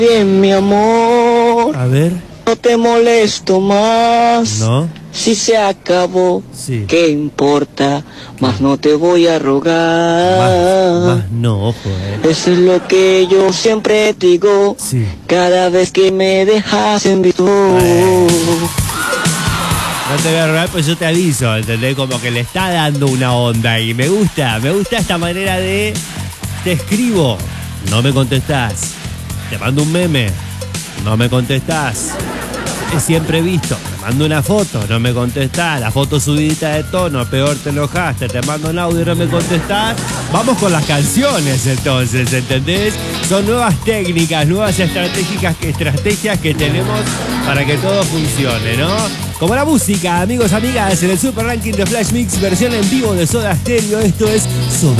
Bien, mi amor. A ver. No te molesto más. ¿No? Si se acabó, Sí. ¿qué importa? Más no te voy a rogar. Más no, ojo, Eso es lo que yo siempre digo. Sí. Cada vez que me dejas en visto. No te voy a rogar, pues yo te aviso, ¿entendés? Como que le está dando una onda y me gusta esta manera de... Te escribo, no me contestás. Te mando un meme, no me contestás. Es siempre visto, te mando una foto, no me contestás. La foto subidita de tono, peor te enojaste. Te mando un audio y no me contestás. Vamos con las canciones entonces, ¿entendés? Son nuevas técnicas, nuevas estrategias que tenemos para que todo funcione, ¿no? Como la música, amigos, amigas, en el Super Ranking de Flash Mix, versión en vivo de Soda Stereo. Esto es Soda